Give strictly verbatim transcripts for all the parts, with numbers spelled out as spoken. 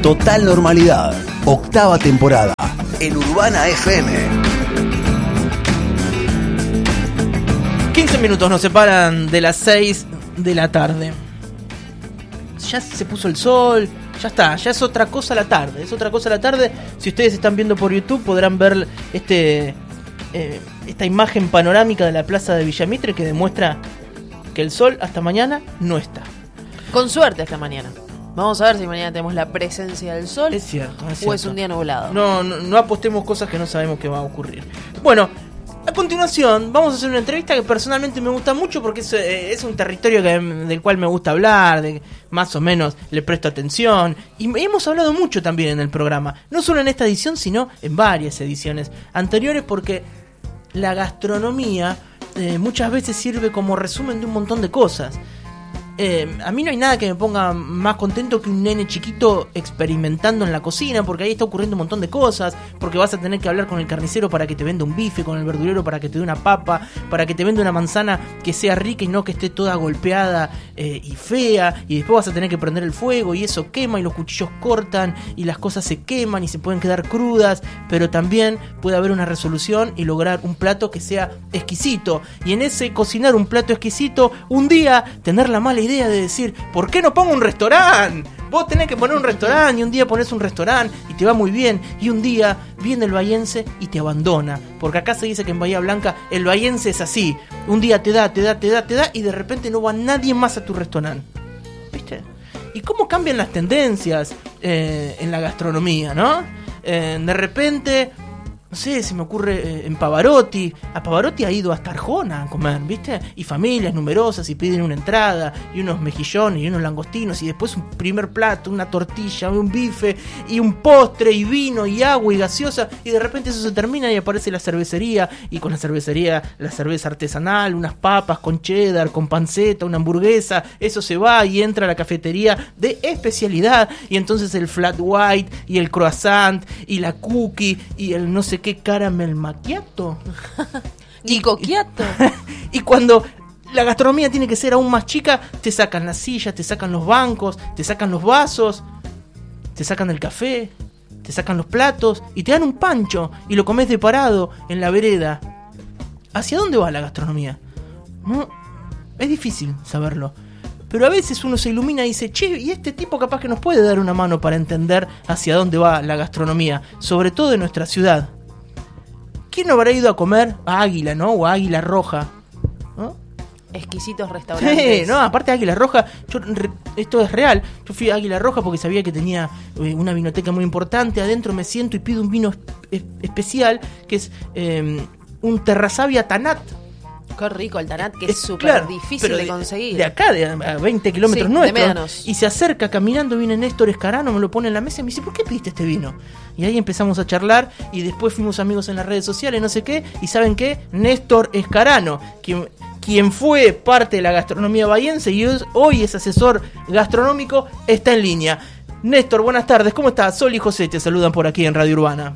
Total Normalidad, octava temporada, en Urbana F M. quince minutos nos separan de las seis de la tarde. Ya se puso el sol, ya está, ya es otra cosa la tarde, es otra cosa la tarde. Si ustedes están viendo por YouTube podrán ver este eh, esta imagen panorámica de la plaza de Villamitre que demuestra que el sol hasta mañana no está. Con suerte hasta mañana. Vamos a ver si mañana tenemos la presencia del sol. Es cierto, es o cierto. es un día nublado. No, no, no apostemos cosas que no sabemos que va a ocurrir. Bueno, a continuación vamos a hacer una entrevista que personalmente me gusta mucho porque es, eh, es un territorio que, del cual me gusta hablar, de más o menos le presto atención. Y hemos hablado mucho también en el programa, no solo en esta edición, sino en varias ediciones anteriores, porque la gastronomía eh, muchas veces sirve como resumen de un montón de cosas. Eh, a mí no hay nada que me ponga más contento que un nene chiquito experimentando en la cocina, porque ahí está ocurriendo un montón de cosas, porque vas a tener que hablar con el carnicero para que te venda un bife, con el verdurero para que te dé una papa, para que te venda una manzana que sea rica y no que esté toda golpeada eh, y fea, y después vas a tener que prender el fuego y eso quema y los cuchillos cortan y las cosas se queman y se pueden quedar crudas, pero también puede haber una resolución y lograr un plato que sea exquisito, y en ese cocinar un plato exquisito, un día tener la mala idea de decir, ¿por qué no pongo un restaurante? Vos tenés que poner un restaurante, y un día pones un restaurante y te va muy bien, y un día viene el bahiense y te abandona, porque acá se dice que en Bahía Blanca el bahiense es así, un día te da, te da, te da, te da, y de repente no va nadie más a tu restaurante, ¿viste? Y cómo cambian las tendencias eh, en la gastronomía, ¿no? Eh, de repente... No sé, se me ocurre eh, en Pavarotti. A Pavarotti ha ido hasta Arjona a comer, ¿viste? Y familias numerosas y piden una entrada y unos mejillones y unos langostinos y después un primer plato, una tortilla, un bife y un postre y vino y agua y gaseosa, y de repente eso se termina y aparece la cervecería, y con la cervecería la cerveza artesanal, unas papas con cheddar, con panceta, una hamburguesa, eso se va y entra a la cafetería de especialidad, y entonces el flat white y el croissant y la cookie y el no sé qué caramel macchiato y coquiato. Y cuando la gastronomía tiene que ser aún más chica, te sacan las sillas, te sacan los bancos, te sacan los vasos, te sacan el café, te sacan los platos y te dan un pancho y lo comes de parado en la vereda. ¿Hacia dónde va la gastronomía? No, es difícil saberlo, pero a veces uno se ilumina y dice, che, y este tipo capaz que nos puede dar una mano para entender hacia dónde va la gastronomía, sobre todo en nuestra ciudad. ¿Quién no habrá ido a comer a Águila, no? O a Águila Roja, ¿no? Exquisitos restaurantes. Sí, no, aparte de Águila Roja, yo, esto es real. Yo fui a Águila Roja porque sabía que tenía eh, una vinoteca muy importante. Adentro me siento y pido un vino es, especial, que es eh, un Terrazavia Tanat. Qué rico el Tanat, que es súper claro, difícil de, de conseguir. De acá, de a veinte kilómetros sí, nuestros. Y se acerca caminando, viene Néstor Escarano, me lo pone en la mesa y me dice, ¿por qué pediste este vino? Y ahí empezamos a charlar y después fuimos amigos en las redes sociales, no sé qué. Y ¿saben qué? Néstor Escarano, quien, quien fue parte de la gastronomía bahiense y hoy es asesor gastronómico, está en línea. Néstor, buenas tardes, ¿cómo estás? Sol y José te saludan por aquí en Radio Urbana.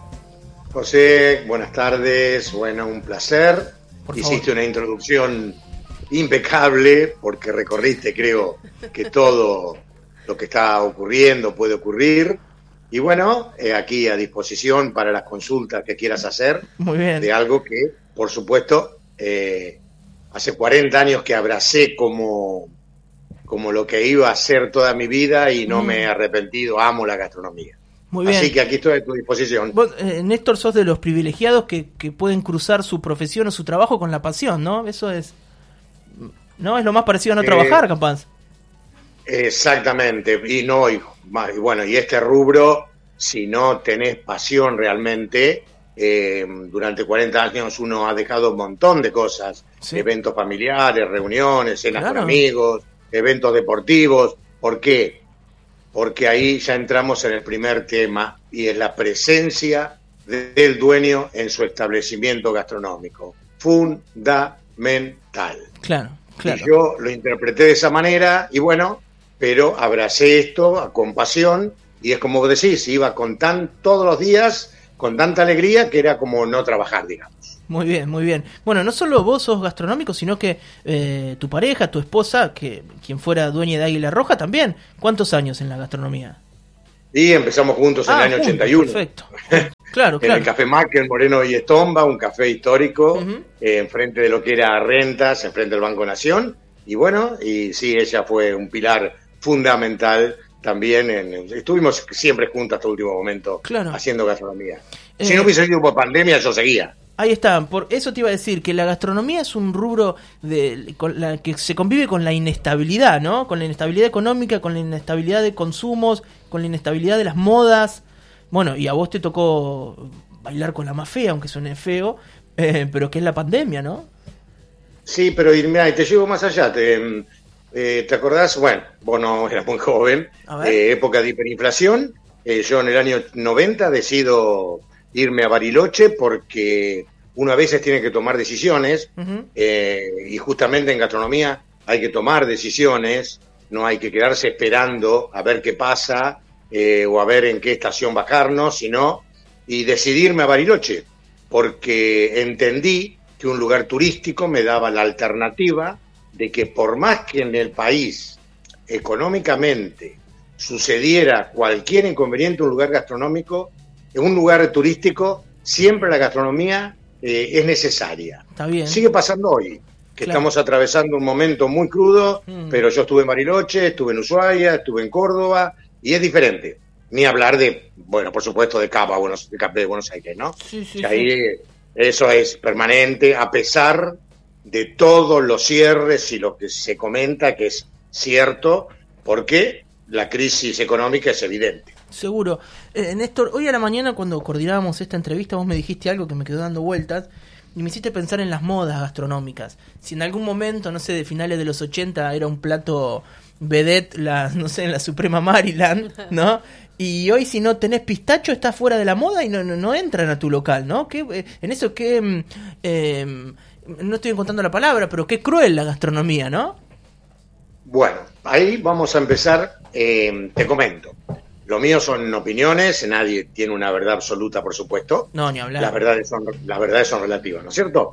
José, buenas tardes, bueno, un placer. Hiciste una introducción impecable porque recorriste, creo, que todo lo que está ocurriendo puede ocurrir. Y bueno, eh, aquí a disposición para las consultas que quieras hacer. Muy bien. De algo que, por supuesto, eh, hace cuarenta años que abracé como, como lo que iba a hacer toda mi vida y no mm. me he arrepentido, amo la gastronomía. Muy bien. Así que aquí estoy a tu disposición. Vos, eh, Néstor, sos de los privilegiados que, que pueden cruzar su profesión o su trabajo con la pasión, ¿no? Eso es, ¿no? Es lo más parecido a no eh, trabajar, capaz. Exactamente. Y no, y, y bueno, y este rubro, si no tenés pasión realmente, eh, durante cuarenta años uno ha dejado un montón de cosas. Sí. Eventos familiares, reuniones, cenas claro. con amigos, eventos deportivos. ¿Por qué? Porque ahí ya entramos en el primer tema y es la presencia del dueño en su establecimiento gastronómico. Fundamental. Claro, claro. Y yo lo interpreté de esa manera y bueno, pero abracé esto con pasión y es como decís, iba con tan todos los días con tanta alegría que era como no trabajar, digamos. Muy bien, muy bien. Bueno, no solo vos sos gastronómico, sino que eh, tu pareja, tu esposa, que quien fuera dueña de Águila Roja también. ¿Cuántos años en la gastronomía? Y empezamos juntos en Ah, el año juntos, ochenta y uno. Perfecto. Claro, En claro. el Café Mac, en Moreno y Estomba, un café histórico, Ujú. eh, enfrente de lo que era Rentas, enfrente del Banco Nación. Y bueno, y sí, ella fue un pilar fundamental también. En, estuvimos siempre juntos hasta el último momento Claro. haciendo gastronomía. Eh, Si no hubiese sido por pandemia, yo seguía. Ahí está, por eso te iba a decir que la gastronomía es un rubro de, con la, que se convive con la inestabilidad, ¿no? Con la inestabilidad económica, con la inestabilidad de consumos, con la inestabilidad de las modas. Bueno, y a vos te tocó bailar con la más fea, aunque suene feo, eh, pero que es la pandemia, ¿no? Sí, pero y mirá, y te llevo más allá. Te, eh, ¿te acordás? Bueno, vos no eras muy joven. A ver. Eh, época de hiperinflación. Eh, yo en el año noventa decido irme a Bariloche porque uno a veces tiene que tomar decisiones. Ujú. eh, y justamente en gastronomía hay que tomar decisiones. No hay que quedarse esperando a ver qué pasa eh, o a ver en qué estación bajarnos, sino y decidirme a Bariloche porque entendí que un lugar turístico me daba la alternativa de que por más que en el país económicamente sucediera cualquier inconveniente, un lugar gastronómico, en un lugar turístico, siempre la gastronomía eh, es necesaria. Está bien. Sigue pasando hoy, que Claro. estamos atravesando un momento muy crudo, Mm. pero yo estuve en Bariloche, estuve en Ushuaia, estuve en Córdoba, y es diferente. Ni hablar de, bueno, por supuesto, de Cava, Buenos, de Café de Buenos Aires, ¿no? Sí, sí, Que ahí sí. eh, eso es permanente, a pesar de todos los cierres y lo que se comenta que es cierto, porque la crisis económica es evidente. Seguro. Eh, Néstor, hoy a la mañana cuando coordinábamos esta entrevista vos me dijiste algo que me quedó dando vueltas y me hiciste pensar en las modas gastronómicas. Si en algún momento, no sé, de finales de los ochenta era un plato vedette, la, no sé, en la Suprema Maryland, ¿no? Y hoy si no tenés pistacho estás fuera de la moda y no, no, no entran a tu local, ¿no? ¿Qué, eh, en eso que... mm, eh, no estoy encontrando la palabra, pero qué cruel la gastronomía, ¿no? Bueno, ahí vamos a empezar, eh, te comento. Lo mío son opiniones, nadie tiene una verdad absoluta, por supuesto. No, ni hablar. Las verdades son, las verdades son relativas, ¿no es cierto?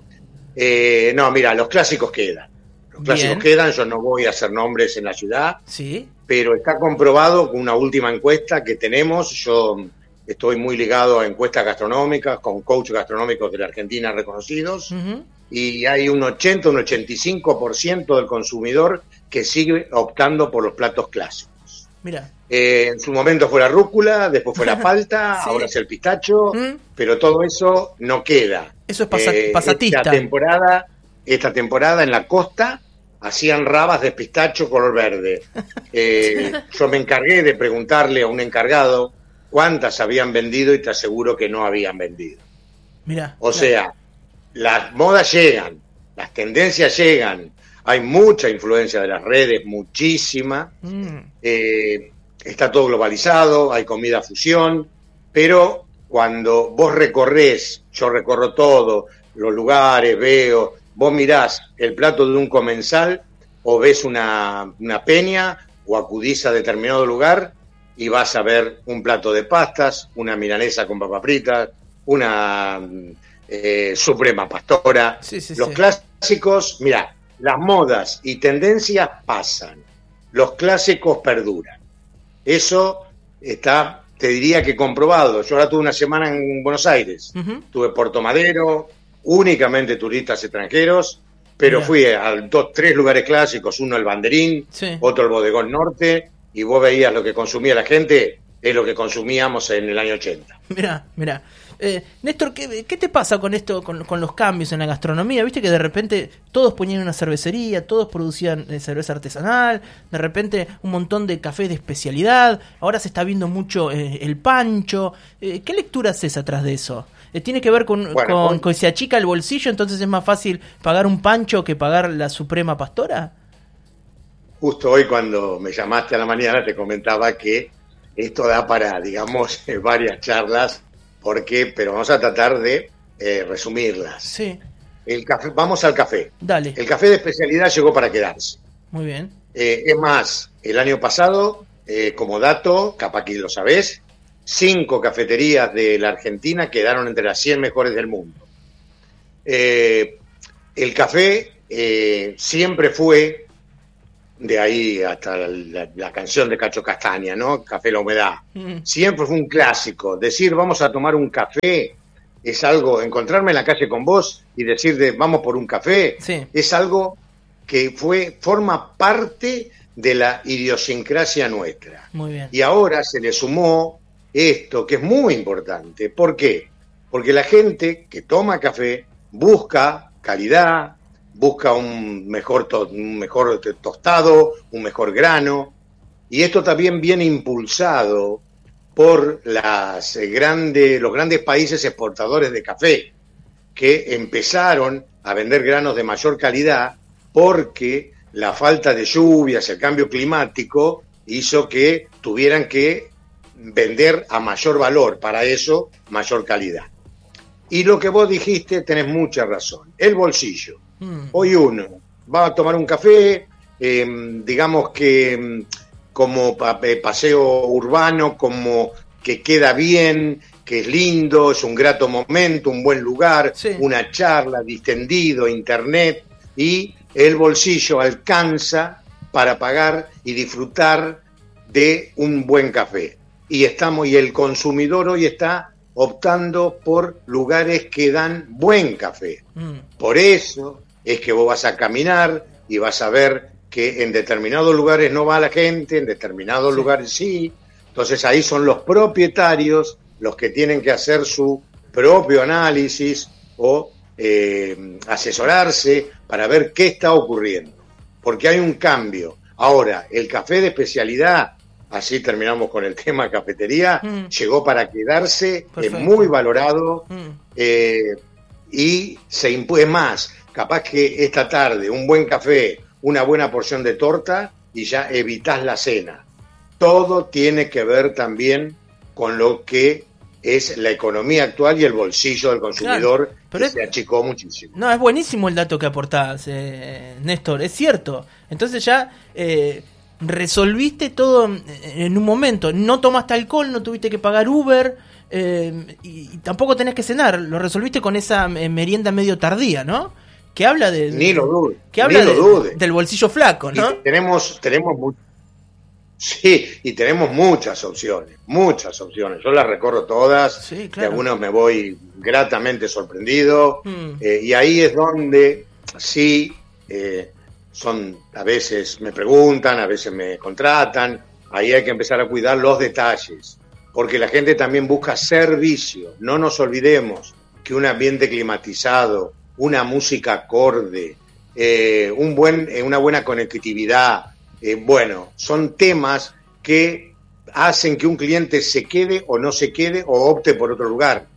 Eh, no, mira, los clásicos quedan. Los clásicos Bien. quedan, yo no voy a hacer nombres en la ciudad, Sí. pero está comprobado con una última encuesta que tenemos. Yo estoy muy ligado a encuestas gastronómicas, con coaches gastronómicos de la Argentina reconocidos, Ujú. y hay un ochenta, un ochenta y cinco por ciento del consumidor que sigue optando por los platos clásicos. Mira. Eh, en su momento fue la rúcula, después fue la palta, Sí. ahora es el pistacho, ¿Mm? pero todo eso no queda. Eso es pasa- Eh, pasatista. Esta temporada, esta temporada en la costa hacían rabas de pistacho color verde. Eh, yo me encargué de preguntarle a un encargado cuántas habían vendido y te aseguro que no habían vendido. Mira. O sea, las modas llegan, las tendencias llegan, hay mucha influencia de las redes, muchísima. Mm. Eh, está todo globalizado, hay comida fusión, pero cuando vos recorres, yo recorro todo, los lugares, veo, vos mirás el plato de un comensal o ves una, una peña o acudís a determinado lugar y vas a ver un plato de pastas, una milanesa con papas fritas, una eh, suprema pastora. Sí, sí, Los sí. clásicos, mirá, las modas y tendencias pasan, los clásicos perduran. Eso está, te diría que comprobado. Yo ahora tuve una semana en Buenos Aires, Ujú. tuve Puerto Madero, únicamente turistas extranjeros, pero Mirá. fui a dos, tres lugares clásicos, uno el Banderín, Sí. otro el Bodegón Norte, y vos veías lo que consumía la gente, es lo que consumíamos en el año ochenta. Mirá, mirá. Eh, Néstor, ¿qué, qué te pasa con esto, con, con los cambios en la gastronomía? Viste que de repente todos ponían una cervecería, todos producían eh, cerveza artesanal, de repente un montón de cafés de especialidad, ahora se está viendo mucho eh, el pancho. Eh, ¿Qué lectura haces atrás de eso? Eh, ¿Tiene que ver con, Bueno, con con- que se achica el bolsillo, entonces es más fácil pagar un pancho que pagar la Suprema Pastora? Justo hoy cuando me llamaste a la mañana te comentaba que esto da para, digamos, varias charlas, porque, pero vamos a tratar de eh, resumirlas. Sí, El café, vamos al café. dale. El café de especialidad llegó para quedarse. Muy bien. Eh, es más, el año pasado, eh, como dato, capaz que lo sabés, cinco cafeterías de la Argentina quedaron entre las cien mejores del mundo. Eh, el café eh, siempre fue de ahí hasta la, la, la canción de Cacho Castaña, ¿no? Café La Humedad. Mm. Siempre fue un clásico. Decir vamos a tomar un café es algo, encontrarme en la calle con vos y decir de vamos por un café, Sí. es algo que fue, forma parte de la idiosincrasia nuestra. Muy bien. Y ahora se le sumó esto, que es muy importante. ¿Por qué? Porque la gente que toma café busca calidad, busca un mejor, to- un mejor tostado, un mejor grano, y esto también viene impulsado por las eh, grandes, los grandes países exportadores de café, que empezaron a vender granos de mayor calidad porque la falta de lluvias, el cambio climático, hizo que tuvieran que vender a mayor valor, para eso, mayor calidad. Y lo que vos dijiste, tenés mucha razón, el bolsillo. Mm. Hoy uno va a tomar un café, eh, digamos que mm, como pa- eh, paseo urbano, como que queda bien, que es lindo, es un grato momento, un buen lugar, Sí. una charla, distendido, internet, y el bolsillo alcanza para pagar y disfrutar de un buen café. Y estamos, y el consumidor hoy está optando por lugares que dan buen café. Mm. Por eso es que vos vas a caminar y vas a ver que en determinados lugares no va la gente, en determinados Sí. lugares sí. Entonces ahí son los propietarios los que tienen que hacer su propio análisis o eh, asesorarse para ver qué está ocurriendo. Porque hay un cambio. Ahora, el café de especialidad, así terminamos con el tema cafetería, Mm. llegó para quedarse, Perfecto. es muy valorado. Mm. Eh, y se impone más, capaz que esta tarde un buen café, una buena porción de torta y ya evitás la cena. Todo tiene que ver también con lo que es la economía actual y el bolsillo del consumidor, Claro, pero que es- se achicó muchísimo. No, es buenísimo el dato que aportás, eh, Néstor, es cierto. Entonces ya eh, resolviste todo en, en un momento. No tomaste alcohol, no tuviste que pagar Uber eh, y, y tampoco tenés que cenar. Lo resolviste con esa eh, merienda medio tardía, ¿no? Que habla de... Ni lo dude, Que habla ni lo de- dude. del bolsillo flaco, ¿no? Y tenemos, tenemos mu- sí, y tenemos muchas opciones, muchas opciones. Yo las recorro todas, Sí, de claro. algunos me voy gratamente sorprendido, Mm. eh, y ahí es donde sí eh, son, a veces me preguntan, a veces me contratan, ahí hay que empezar a cuidar los detalles, porque la gente también busca servicio. No nos olvidemos que un ambiente climatizado, una música acorde, eh, un buen, eh, una buena conectividad, eh, bueno, son temas que hacen que un cliente se quede o no se quede o opte por otro lugar.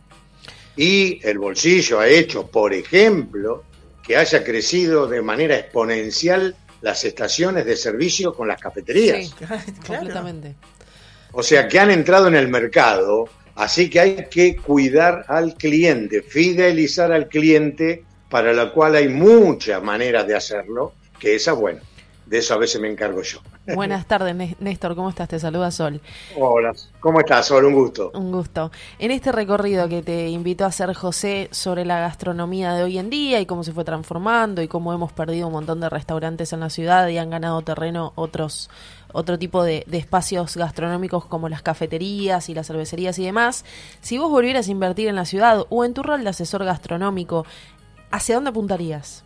Y el bolsillo ha hecho, por ejemplo, que haya crecido de manera exponencial las estaciones de servicio con las cafeterías. Sí, Claro. completamente. O sea, que han entrado en el mercado, así que hay que cuidar al cliente, fidelizar al cliente, para lo cual hay muchas maneras de hacerlo, que esa, bueno, de eso a veces me encargo yo. Buenas tardes, Né- Néstor, ¿cómo estás? Te saluda Sol. Hola, ¿cómo estás, Sol? Un gusto. Un gusto. En este recorrido que te invitó a hacer José sobre la gastronomía de hoy en día y cómo se fue transformando y cómo hemos perdido un montón de restaurantes en la ciudad y han ganado terreno otros otro tipo de, de espacios gastronómicos como las cafeterías y las cervecerías y demás, si vos volvieras a invertir en la ciudad o en tu rol de asesor gastronómico, ¿hacia dónde apuntarías?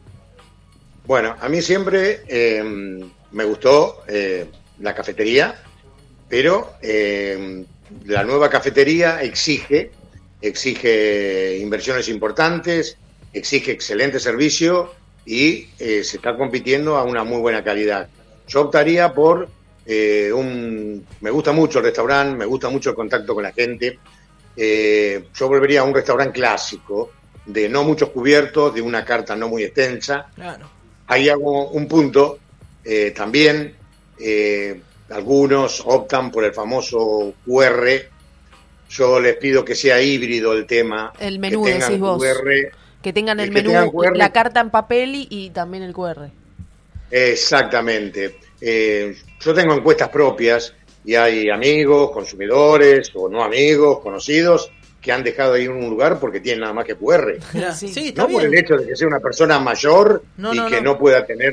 Bueno, a mí siempre eh, me gustó eh, la cafetería, pero eh, la nueva cafetería exige, exige inversiones importantes, exige excelente servicio y eh, se está compitiendo a una muy buena calidad. Yo optaría por eh, un... Me gusta mucho el restaurante, me gusta mucho el contacto con la gente. Eh, yo volvería a un restaurante clásico, de no muchos cubiertos, de una carta no muy extensa. Claro. Ahí hago un punto, eh, también eh, algunos optan por el famoso Q R. Yo les pido que sea híbrido el tema. El menú, que tengan decís vos. Q R. Que tengan el que menú, tengan Q R. la carta en papel y, y también el Q R. Exactamente. Eh, yo tengo encuestas propias y hay amigos, consumidores o no amigos, conocidos, que han dejado ahí un lugar porque tienen nada más que Q R. Mirá, Sí. sí, está No por bien. el hecho de que sea una persona mayor No, y no, que no. no pueda tener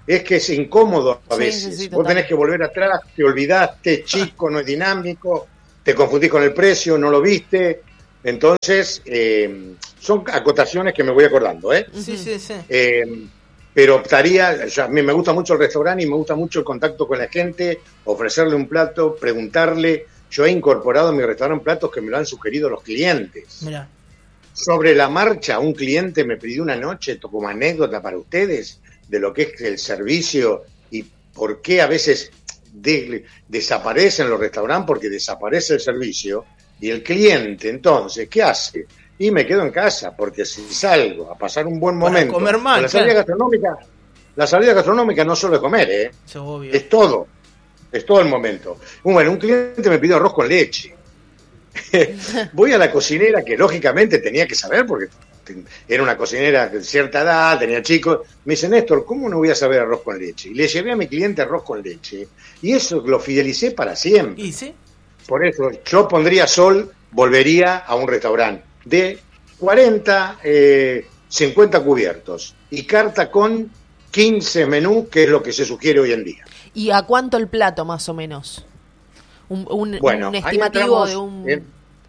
es que es incómodo a Sí, veces. sí, sí, Vos total. tenés que volver atrás, te olvidaste, chico, no es dinámico, te confundís con el precio, no lo viste. Entonces, eh, son acotaciones que me voy acordando, ¿eh? Sí, sí, sí. Eh, pero optaría, ya, a mí me gusta mucho el restaurante y me gusta mucho el contacto con la gente, ofrecerle un plato, preguntarle. Yo he incorporado en mi restaurante platos que me lo han sugerido los clientes. Mirá. Sobre la marcha, un cliente me pidió una noche como anécdota para ustedes de lo que es el servicio y por qué a veces de, desaparecen los restaurantes, porque desaparece el servicio y el cliente, entonces, ¿qué hace? Y me quedo en casa, porque si salgo a pasar un buen Para momento, comer mal, la salida claro. gastronómica, la salida gastronómica no solo es comer, ¿eh? Es obvio. Es todo, es todo el momento. Bueno, un cliente me pidió arroz con leche. Voy a la cocinera, que lógicamente tenía que saber, porque era una cocinera de cierta edad, tenía chicos. Me dice, Néstor, ¿cómo no voy a saber arroz con leche? Y le llevé a mi cliente arroz con leche. Y eso lo fidelicé para siempre. ¿Y sí? Por eso yo pondría sol, volvería a un restaurante de cuarenta, eh, cincuenta cubiertos y carta con quince menús, que es lo que se sugiere hoy en día. ¿Y a cuánto el plato, más o menos? Un, un, Bueno, un ahí estimativo entramos de un... en-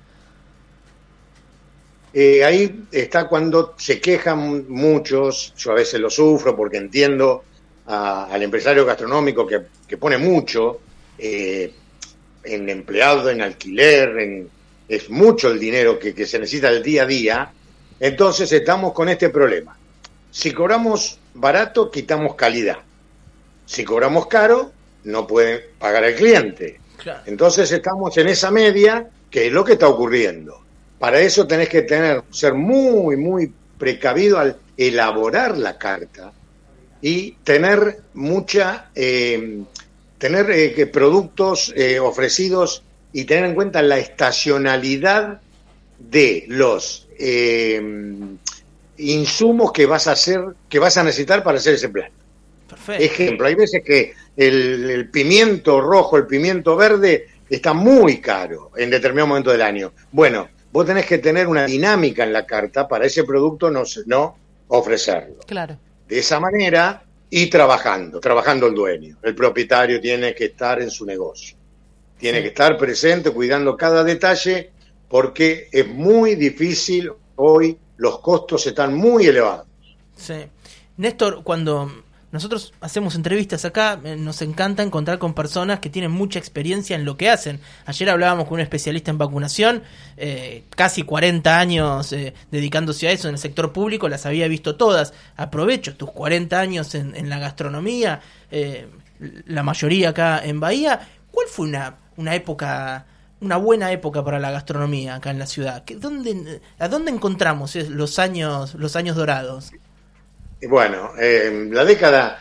Eh, ahí está cuando se quejan muchos, yo a veces lo sufro porque entiendo a- al empresario gastronómico que, que pone mucho eh, en empleado, en alquiler, en, es mucho el dinero que, que se necesita el día a día. Entonces estamos con este problema. Si cobramos barato, quitamos calidad. Si cobramos caro, no pueden pagar al cliente. Claro. Entonces estamos en esa media, que es lo que está ocurriendo. Para eso tenés que tener, ser muy, muy precavido al elaborar la carta y tener mucha, eh, tener eh, que productos eh, ofrecidos y tener en cuenta la estacionalidad de los eh, insumos que vas a hacer, que vas a necesitar para hacer ese plato. Perfecto. Ejemplo, hay veces que el, el pimiento rojo, el pimiento verde está muy caro en determinado momento del año. Bueno, vos tenés que tener una dinámica en la carta para ese producto no, no ofrecerlo. Claro. De esa manera, y trabajando, trabajando el dueño. El propietario tiene que estar en su negocio. Tiene Sí. que estar presente, cuidando cada detalle, porque es muy difícil hoy, los costos están muy elevados. Sí. Néstor, cuando nosotros hacemos entrevistas acá, eh, nos encanta encontrar con personas que tienen mucha experiencia en lo que hacen. Ayer hablábamos con un especialista en vacunación, eh, casi cuarenta años eh, dedicándose a eso en el sector público, las había visto todas. Aprovecho tus cuarenta años en, en la gastronomía, eh, la mayoría acá en Bahía. ¿Cuál fue una, una época, una buena época para la gastronomía acá en la ciudad? ¿Qué, dónde, ¿A dónde encontramos eh, los años, los años dorados? Bueno, eh, la década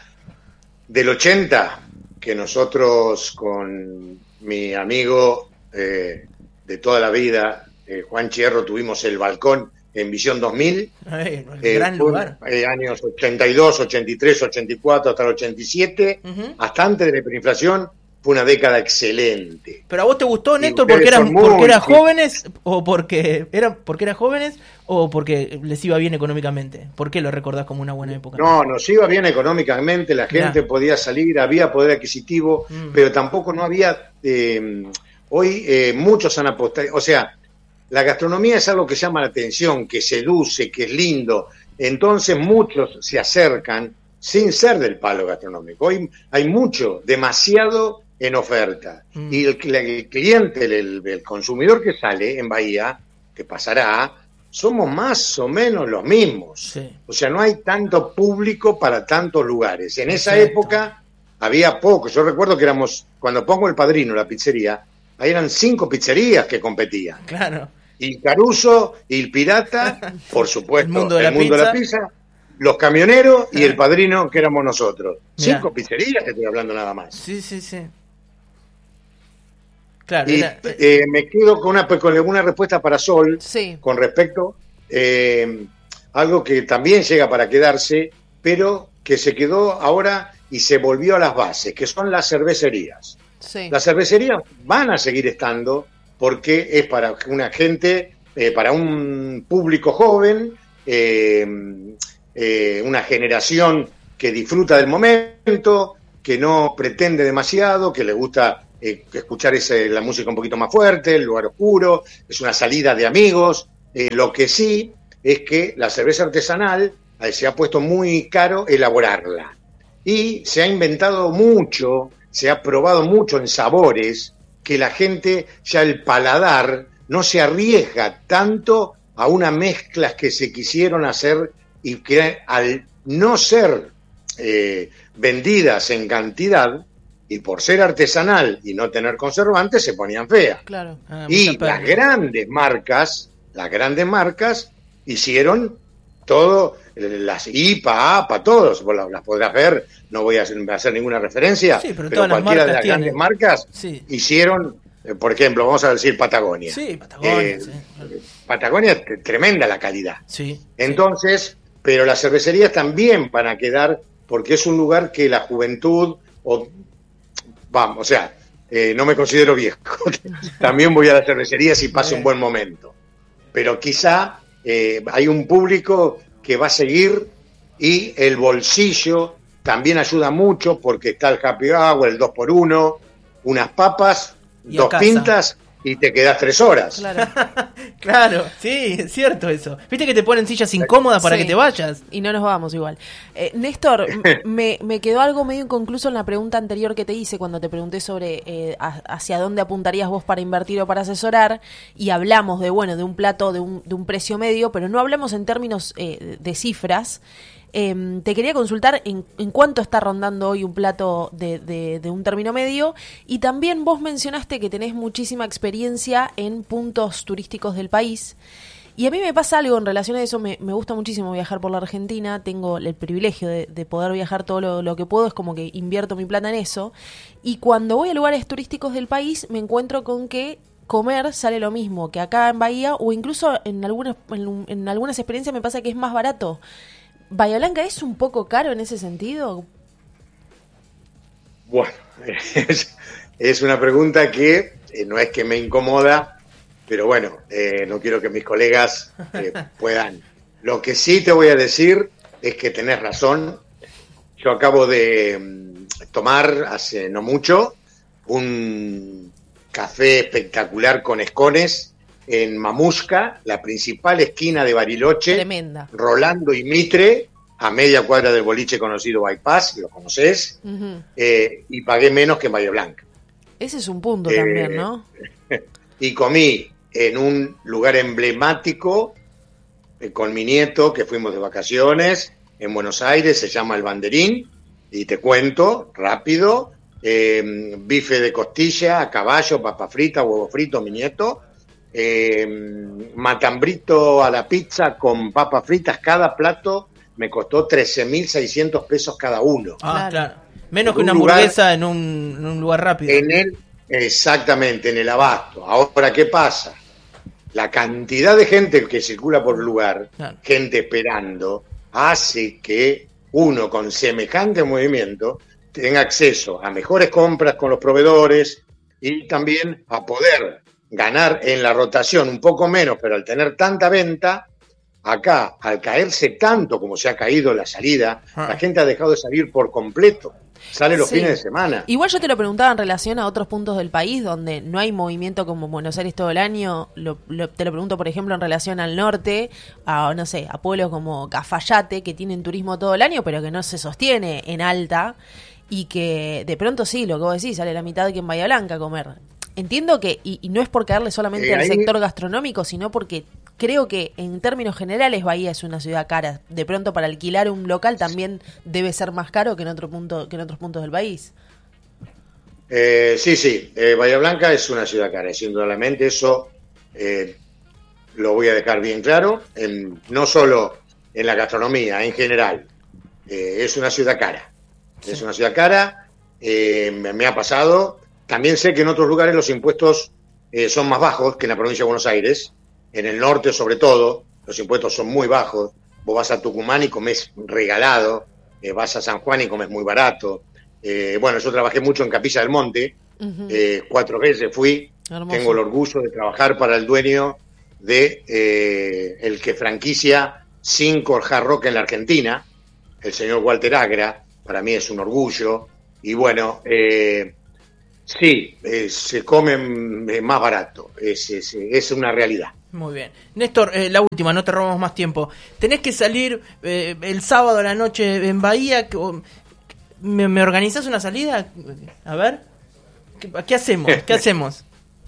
del ochenta, que nosotros con mi amigo eh, de toda la vida, eh, Juan Chierro, tuvimos el balcón en Visión dos mil. Eh, el eh, gran fue, lugar. eh, años ochenta y dos, ochenta y tres, ochenta y cuatro, hasta el ochenta y siete, Ujú. hasta antes de la hiperinflación, fue una década excelente. ¿Pero a vos te gustó, Y Néstor, ustedes porque eran, son muy porque eran chicos. jóvenes o porque eran porque eran jóvenes o porque les iba bien económicamente? ¿Por qué lo recordás como una buena época? No, nos iba bien económicamente, la gente Mirá. podía salir, había poder adquisitivo, Mm. pero tampoco no había... eh, hoy eh, muchos han apostado, o sea, la gastronomía es algo que llama la atención, que seduce, que es lindo, entonces muchos se acercan sin ser del palo gastronómico. Hoy hay mucho, demasiado en oferta, Mm. y el, el cliente, el, el consumidor que sale en Bahía, que pasará, somos más o menos los mismos. Sí. O sea, no hay tanto público para tantos lugares. En esa Exacto. época había poco. Yo recuerdo que éramos, cuando pongo El Padrino, la pizzería, ahí eran cinco pizzerías que competían. Claro. Y Caruso, y El Pirata, por supuesto, El Mundo de la de la pizza, los camioneros y Ah. El Padrino, que éramos nosotros. Mirá. Cinco pizzerías que estoy hablando nada más. Sí, sí, sí. Claro, Y era- eh, me quedo con una, con una respuesta para Sol, Sí. con respecto eh, algo que también llega para quedarse, pero que se quedó ahora y se volvió a las bases, que son las cervecerías. Sí. Las cervecerías van a seguir estando porque es para una gente, eh, para un público joven, eh, eh, una generación que disfruta del momento, que no pretende demasiado, que le gusta eh, escuchar ese, la música un poquito más fuerte, el lugar oscuro, es una salida de amigos. Eh, lo que sí es que la cerveza artesanal eh, se ha puesto muy caro elaborarla y se ha inventado mucho, se ha probado mucho en sabores, que la gente, ya el paladar, no se arriesga tanto a unas mezclas que se quisieron hacer y que al no ser eh, vendidas en cantidad y por ser artesanal y no tener conservantes, se ponían feas. Claro. Ah, Y las grandes marcas, las grandes marcas hicieron todo, las I P A, A P A, todos, vos las, las podrás ver, no voy a hacer, a hacer ninguna referencia, Sí, pero pero, todas las cualquiera de marcas las tienen. grandes marcas Sí. hicieron, eh, por ejemplo, vamos a decir Patagonia. Sí, Patagonia, Eh, sí. Patagonia es t- tremenda la calidad. Sí. Entonces, pero las cervecerías también van a quedar, porque es un lugar que la juventud, o, vamos, o sea, eh, no me considero viejo, también voy a las cervecerías y paso Bien. un buen momento. Pero quizá eh, hay un público que va a seguir y el bolsillo también ayuda mucho porque está el happy hour, el dos por uno, unas papas, Y a dos casa. pintas y te quedas tres horas. Claro. Claro, sí, es cierto eso. ¿Viste que te ponen sillas incómodas para Sí. que te vayas? Y no nos vamos igual. Eh, Néstor, m- me, me quedó algo medio inconcluso en la pregunta anterior que te hice cuando te pregunté sobre eh, a- hacia dónde apuntarías vos para invertir o para asesorar, y hablamos de, bueno, de un plato, de un, de un precio medio, pero no hablamos en términos eh, de cifras. Eh, te quería consultar en, en cuánto está rondando hoy un plato de, de, de un término medio, y también vos mencionaste que tenés muchísima experiencia en puntos turísticos del país, y a mí me pasa algo en relación a eso. Me, me gusta muchísimo viajar por la Argentina, tengo el privilegio de, de poder viajar todo lo, lo que puedo, es como que invierto mi plata en eso, y cuando voy a lugares turísticos del país me encuentro con que comer sale lo mismo que acá en Bahía, o incluso en algunas, en, en algunas experiencias me pasa que es más barato. ¿Bahía Blanca es un poco caro en ese sentido? Bueno, es, es una pregunta que eh, no es que me incomoda, pero bueno, eh, no quiero que mis colegas eh, puedan. Lo que sí te voy a decir es que tenés razón. Yo acabo de mm, tomar hace no mucho un café espectacular con escones en Mamusca, la principal esquina de Bariloche, Tremenda. Rolando y Mitre, a media cuadra del boliche conocido Bypass, lo conoces, Ujú. eh, y pagué menos que en Bahía Blanca. Ese es un punto Eh, también, ¿no? Y comí en un lugar emblemático eh, con mi nieto, que fuimos de vacaciones en Buenos Aires, se llama El Banderín, y te cuento rápido, eh, bife de costilla a caballo, papa frita, huevo frito, mi nieto, eh, matambrito a la pizza con papas fritas, cada plato me costó trece mil seiscientos pesos cada uno. Ah, Claro. claro. Menos En que una un lugar- hamburguesa en un, en un lugar rápido. En el, exactamente, en el abasto. Ahora, ¿qué pasa? La cantidad de gente que circula por el lugar, Claro. gente esperando, hace que uno con semejante movimiento tenga acceso a mejores compras con los proveedores y también a poder ganar en la rotación un poco menos, pero al tener tanta venta, acá, al caerse tanto como se ha caído la salida, Ah. la gente ha dejado de salir por completo. Sale los Sí. fines de semana. Igual yo te lo preguntaba en relación a otros puntos del país donde no hay movimiento como Buenos Aires todo el año. Lo- lo- te lo pregunto, por ejemplo, en relación al norte, a, no sé, a pueblos como Cafayate, que tienen turismo todo el año, pero que no se sostiene en alta, y que de pronto sí, lo que vos decís, sale la mitad que en Bahía Blanca a comer. Entiendo que, y, y no es por caerle solamente Eh, al ahí- sector gastronómico, sino porque creo que en términos generales Bahía es una ciudad cara. De pronto para alquilar un local también debe ser más caro que en otro punto, que en otros puntos del país. Eh, sí, sí, eh, Bahía Blanca es una ciudad cara, y indudablemente eso eh, lo voy a dejar bien claro, en- no solo en la gastronomía, en general. Eh, es una ciudad cara, es una ciudad cara, eh, me, me ha pasado. También sé que en otros lugares los impuestos eh, son más bajos que en la provincia de Buenos Aires, en el norte sobre todo, los impuestos son muy bajos. Vos vas a Tucumán y comés regalado, eh, vas a San Juan y comés muy barato. Eh, bueno, yo trabajé mucho en Capilla del Monte, Ujú. eh, cuatro veces fui, Hermoso. tengo el orgullo de trabajar para el dueño de eh, el que franquicia cinco Hard Rock en la Argentina, el señor Walter Agra, para mí es un orgullo, y bueno, eh, sí, eh, se comen eh, más barato, es, es, es una realidad. Muy bien. Néstor, eh, la última, no te robamos más tiempo. Tenés que salir eh, el sábado a la noche en Bahía. ¿Me, me organizás una salida? A ver. ¿Qué, ¿qué hacemos? ¿Qué hacemos?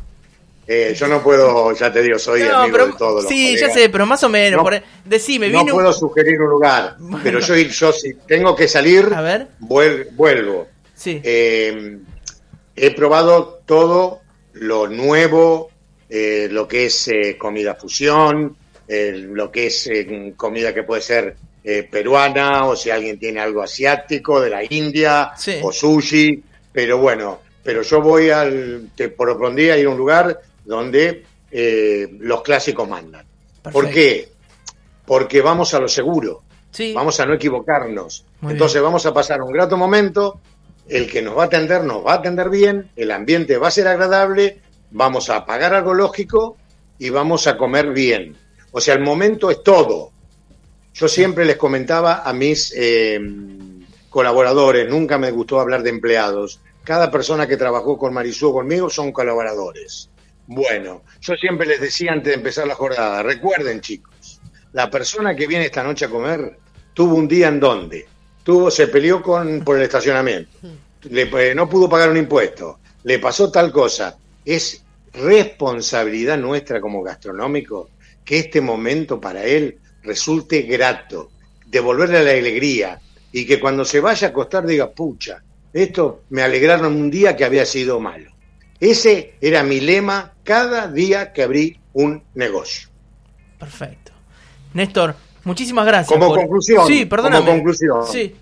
Eh, yo no puedo, ya te digo, soy no, amigo pero, de todos los sí, colegas. Ya sé, pero más o menos. No, por, decime, no vino... puedo sugerir un lugar, bueno. pero yo, yo si tengo que salir, a ver. Vuel, vuelvo. Sí. Eh, he probado todo lo nuevo, eh, lo que es eh, comida fusión, eh, lo que es eh, comida que puede ser eh, peruana, o si alguien tiene algo asiático, de la India, sí. o sushi, pero bueno, pero yo voy al, te propondría ir a un lugar donde eh, los clásicos mandan. Perfecto. ¿Por qué? Porque vamos a lo seguro, sí. vamos a no equivocarnos. Muy Entonces bien. Vamos a pasar un grato momento, el que nos va a atender nos va a atender bien, el ambiente va a ser agradable, vamos a pagar algo lógico y vamos a comer bien. O sea, el momento es todo. Yo siempre les comentaba a mis eh, colaboradores, nunca me gustó hablar de empleados. Cada persona que trabajó con Marisú o conmigo son colaboradores. Bueno, yo siempre les decía antes de empezar la jornada, recuerden chicos, la persona que viene esta noche a comer tuvo un día en donde tuvo, se peleó con por el estacionamiento, le, no pudo pagar un impuesto, le pasó tal cosa. Es responsabilidad nuestra como gastronómico que este momento para él resulte grato, devolverle la alegría y que cuando se vaya a acostar diga, pucha, esto me alegraron un día que había sido malo. Ese era mi lema cada día que abrí un negocio. Perfecto. Néstor, muchísimas gracias. Como por... conclusión, sí, perdóname. como conclusión, sí.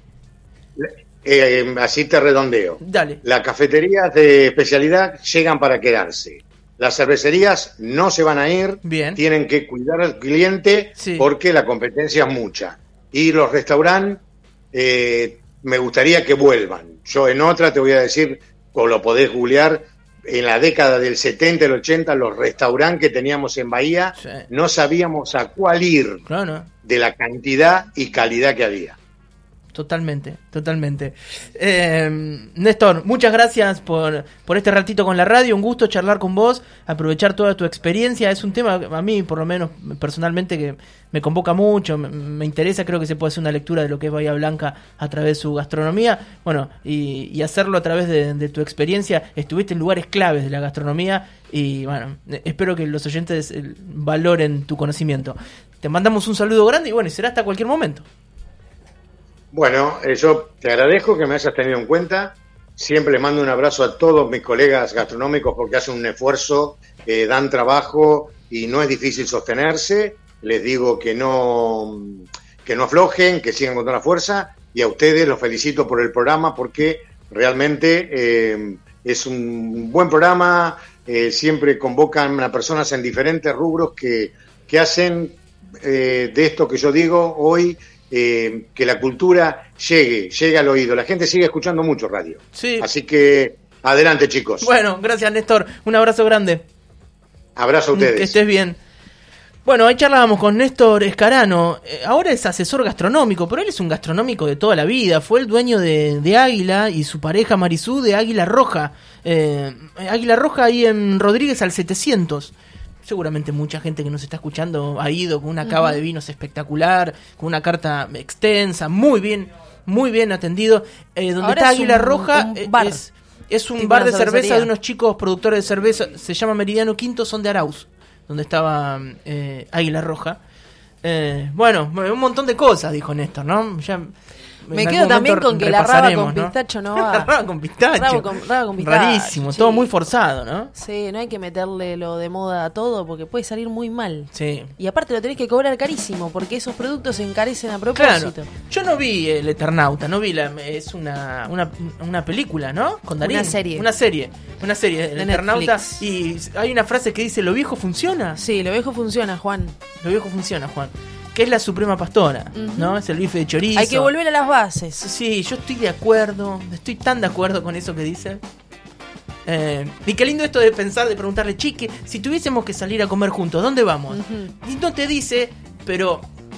eh, así te redondeo. Dale. Las cafeterías de especialidad llegan para quedarse. Las cervecerías no se van a ir, bien. Tienen que cuidar al cliente sí. Porque la competencia es mucha. Y los restaurantes, eh, me gustaría que vuelvan. Yo en otra te voy a decir, o lo podés googlear, en la década del setenta, el ochenta, los restaurantes que teníamos en Bahía, sí. No sabíamos a cuál ir, claro. De la cantidad y calidad que había. Totalmente, totalmente. Eh, Néstor, muchas gracias por, por este ratito con la radio, un gusto charlar con vos, aprovechar toda tu experiencia. Es un tema a mí, por lo menos personalmente, que me convoca mucho, me, me interesa, creo que se puede hacer una lectura de lo que es Bahía Blanca a través de su gastronomía, bueno, y, y hacerlo a través de, de tu experiencia. Estuviste en lugares claves de la gastronomía y bueno, espero que los oyentes valoren tu conocimiento. Te mandamos un saludo grande y bueno, y será hasta cualquier momento. Bueno, eh, yo te agradezco que me hayas tenido en cuenta. Siempre les mando un abrazo a todos mis colegas gastronómicos porque hacen un esfuerzo, eh, dan trabajo y no es difícil sostenerse. Les digo que no, que no aflojen, que sigan con toda la fuerza. Y a ustedes los felicito por el programa porque realmente eh, es un buen programa. Eh, siempre convocan a personas en diferentes rubros que, que hacen eh, de esto que yo digo hoy. Eh, que la cultura llegue, llegue al oído. La gente sigue escuchando mucho radio. Sí. Así que adelante, chicos. Bueno, gracias, Néstor. Un abrazo grande. Abrazo a ustedes. Que estés bien. Bueno, ahí charlábamos con Néstor Escarano. Eh, ahora es asesor gastronómico, pero él es un gastronómico de toda la vida. Fue el dueño de, de Águila y su pareja Marisú de Águila Roja. Eh, Águila Roja ahí en Rodríguez al setecientos. Seguramente mucha gente que nos está escuchando ha ido con una cava uh-huh. de vinos espectacular, con una carta extensa, muy bien, muy bien atendido. Eh, donde Ahora está Águila un, Roja un bar. es, es un bar de cerveza de unos chicos productores de cerveza, se llama Meridiano Quinto, son de Arauz, donde estaba eh, Águila Roja. Eh, bueno, un montón de cosas, dijo Néstor, ¿no? Ya... Me quedo también con que la raba con pistacho no va. La raba con pistacho. Raba con, raba con pistacho. Rarísimo, sí. Todo muy forzado, ¿no? Sí, no hay que meterle lo de moda a todo porque puede salir muy mal. Sí. Y aparte lo tenés que cobrar carísimo porque esos productos se encarecen a propósito. Claro. Yo no vi El Eternauta, no vi la... Es una, una, una película, ¿no? Con Darín. Una serie. Una serie. Una serie, El de Eternauta. Netflix. Y hay una frase que dice, ¿lo viejo funciona? Sí, lo viejo funciona, Juan. Lo viejo funciona, Juan. Que es la suprema pastora, uh-huh. ¿no? Es el bife de chorizo. Hay que volver a las bases. Sí, yo estoy de acuerdo, estoy tan de acuerdo con eso que dice. Eh, y qué lindo esto de pensar, de preguntarle, chique, si tuviésemos que salir a comer juntos, ¿dónde vamos? Uh-huh. Y no te dice, pero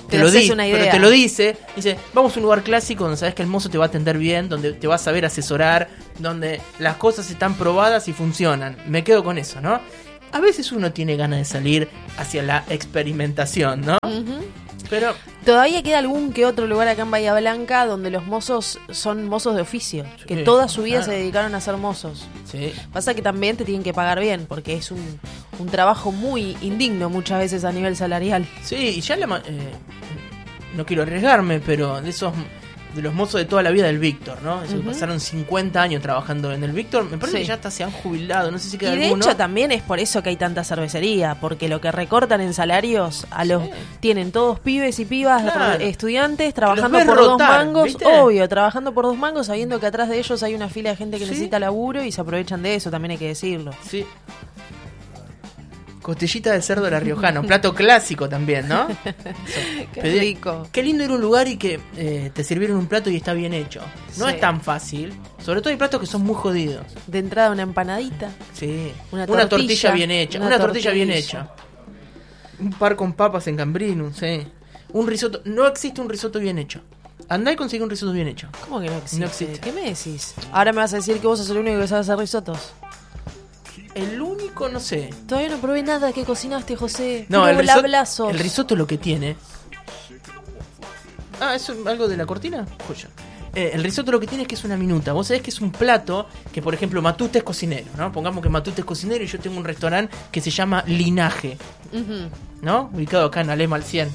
te lo dice, pero te lo dice, dice, vamos a un lugar clásico donde sabes que el mozo te va a atender bien, donde te va a saber asesorar, donde las cosas están probadas y funcionan. Me quedo con eso, ¿no? A veces uno tiene ganas de salir hacia la experimentación, ¿no? Uh-huh. Pero todavía queda algún que otro lugar acá en Bahía Blanca donde los mozos son mozos de oficio, sí, que toda su vida claro. se dedicaron a ser mozos. Sí. Pasa que también te tienen que pagar bien, porque es un, un trabajo muy indigno muchas veces a nivel salarial. Sí, y ya la, eh, no quiero arriesgarme, pero de esos de los mozos de toda la vida del Víctor, ¿no? Eso, uh-huh. Pasaron cincuenta años trabajando en el Víctor, me parece sí. que ya hasta se han jubilado, no sé si queda alguno. Y de alguno. hecho también es por eso que hay tanta cervecería, porque lo que recortan en salarios a los sí. tienen todos pibes y pibas, claro. estudiantes trabajando por rotar, dos mangos, ¿viste? Obvio, trabajando por dos mangos, sabiendo que atrás de ellos hay una fila de gente que ¿sí? necesita laburo y se aprovechan de eso, también hay que decirlo. Sí. Costillita de cerdo a la riojana, un plato clásico también, ¿no? Qué Pedí, rico. Qué lindo ir a un lugar y que eh, te sirvieron un plato y está bien hecho. No sí. es tan fácil. Sobre todo hay platos que son muy jodidos. De entrada una empanadita. Sí. Una, una tortilla, tortilla bien hecha. Una, una tortilla, tortilla bien hecha. Un par con papas en Cambrinus, sí. Un risotto. No existe un risotto bien hecho. Andá y consigue un risotto bien hecho. ¿Cómo que no existe? No existe. ¿Qué me decís? Ahora me vas a decir que vos sos el único que sabe hacer risotos. El único, no sé. Todavía no probé nada que cocinaste, José. No, el risotto, el risotto lo que tiene. Ah, ¿eso es algo de la cortina? Joya. Eh, el risotto lo que tiene es que es una minuta. Vos sabés que es un plato que, por ejemplo, Matute es cocinero, ¿no? Pongamos que Matute es cocinero y yo tengo un restaurante que se llama Linaje, uh-huh. ¿no? Ubicado acá en Alema al cien.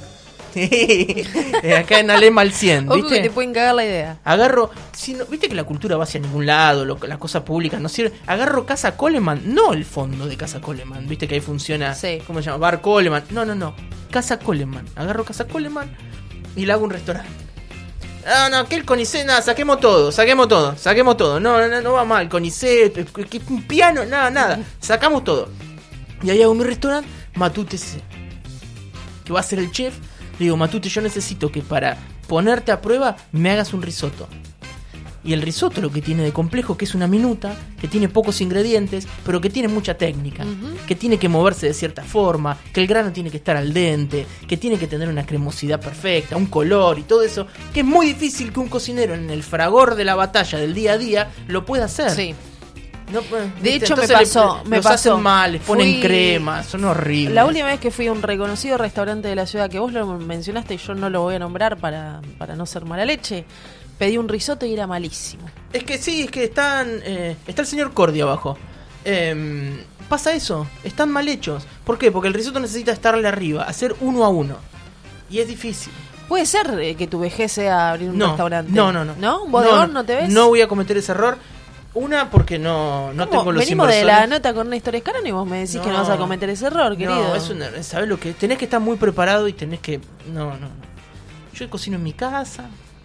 Acá en Alema al cien, ¿viste? Ojo que te pueden cagar la idea. Agarro, si no, viste que la cultura va hacia ningún lado, lo, las cosas públicas no sirven. Agarro Casa Coleman, no el fondo de Casa Coleman, viste que ahí funciona, sí. ¿cómo se llama? Bar Coleman. No, no, no. Casa Coleman. Agarro Casa Coleman y le hago un restaurante. Ah, no, que el Conicet, nada, saquemos todo, saquemos todo, saquemos todo. No, no, no va mal, Conicet, un piano, nada, nada. Sacamos todo. Y ahí hago mi restaurante, Matute C, que va a ser el chef. Le digo, Matute, yo necesito que para ponerte a prueba me hagas un risotto. Y el risotto lo que tiene de complejo que es una minuta, que tiene pocos ingredientes, pero que tiene mucha técnica, uh-huh. que tiene que moverse de cierta forma, que el grano tiene que estar al dente, que tiene que tener una cremosidad perfecta, un color y todo eso, que es muy difícil que un cocinero en el fragor de la batalla del día a día lo pueda hacer. Sí. No, de hecho me pasó, le, me los pasó. hacen mal, les ponen fui... crema, son horribles. La última vez que fui a un reconocido restaurante de la ciudad, que vos lo mencionaste y yo no lo voy a nombrar para, para no ser mala leche, pedí un risotto y era malísimo. Es que sí, es que están eh, está el señor Cordi abajo. Eh, pasa eso, están mal hechos. ¿Por qué? Porque el risotto necesita estarle arriba, hacer uno a uno. Y es difícil. Puede ser eh, que tu vejez sea abrir un no, restaurante. No, no, no. ¿No? ¿Un bodegón no, no, no te ves? No voy a cometer ese error. Una, porque no, no tengo los Venimos inversores. de la nota con Néstor Escarano y vos me decís no, que no vas a cometer ese error, querido. No, es una, ¿sabés lo que? Tenés que estar muy preparado y tenés que... No, no, no. Yo cocino en mi casa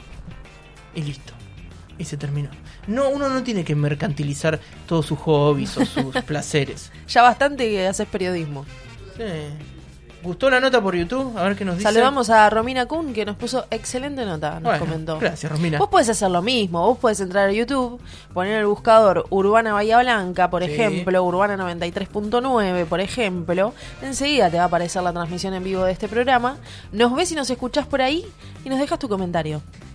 y listo. Y se terminó. No, uno no tiene que mercantilizar todos sus hobbies o sus placeres. Ya bastante que haces periodismo. Sí. ¿Gustó la nota por YouTube? A ver qué nos dice. Saludamos a Romina Kuhn, que nos puso excelente nota, nos bueno, comentó. Gracias, Romina. Vos podés hacer lo mismo, vos podés entrar a YouTube, poner en el buscador Urbana Bahía Blanca, por sí. ejemplo, Urbana noventa y tres punto nueve, por ejemplo. Enseguida te va a aparecer la transmisión en vivo de este programa. Nos ves y nos escuchás por ahí y nos dejas tu comentario.